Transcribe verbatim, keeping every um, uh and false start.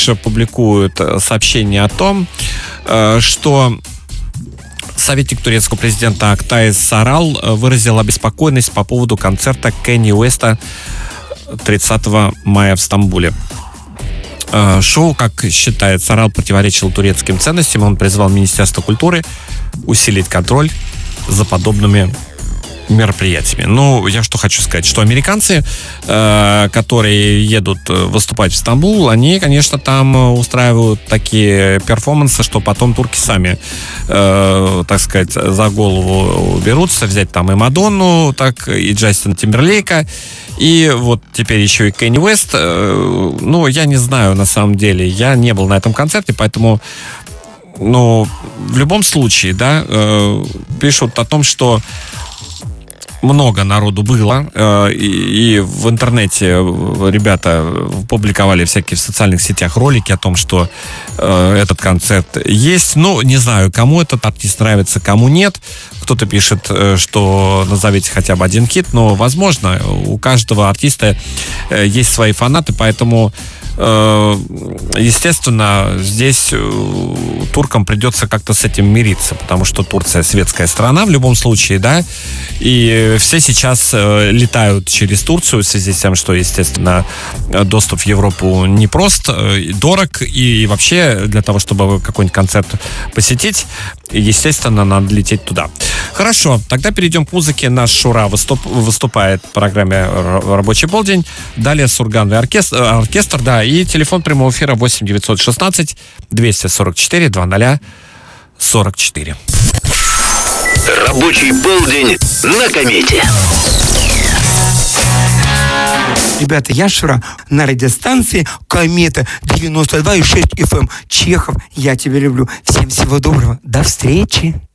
публикуют сообщение о том, что советник турецкого президента Актаис Сарал выразил обеспокоенность по поводу концерта Кенни Уэста тридцатого мая в Стамбуле. Шоу, как считает Сарал, противоречило турецким ценностям. Он призвал Министерство культуры усилить контроль за подобными мероприятиями. Ну, я что хочу сказать, что американцы, э, которые едут выступать в Стамбул, они, конечно, там устраивают такие перформансы, что потом турки сами, э, так сказать, за голову берутся, взять там и Мадонну, так и Джастина Тимберлейка, и вот теперь еще и Кенни Уэст. Э, ну, я не знаю, на самом деле, я не был на этом концерте, поэтому, ну, в любом случае, да, э, пишут о том, что много народу было, э, и, и в интернете ребята публиковали всякие в социальных сетях ролики о том, что э, этот концерт есть. Ну, не знаю, кому этот артист нравится, кому нет. Кто-то пишет, э, что назовите хотя бы один хит, но, возможно, у каждого артиста э, есть свои фанаты, поэтому естественно, здесь туркам придется как-то с этим мириться, потому что Турция светская страна в любом случае, да, и все сейчас летают через Турцию в связи с тем, что, естественно, доступ в Европу непрост, дорог, и вообще для того, чтобы какой-нибудь концерт посетить, естественно, надо лететь туда. Хорошо, тогда перейдем к музыке. Наш Шура выступ, выступает в программе «Рабочий полдень». Далее Сургановый оркестр, оркестр, да, и телефон прямого эфира восемь девятьсот шестнадцать двести сорок четыре двадцать сорок четыре. Рабочий полдень на Комете. Ребята, я Шура на радиостанции Комета девяносто два и шесть эф эм. Чехов, я тебя люблю. Всем всего доброго. До встречи.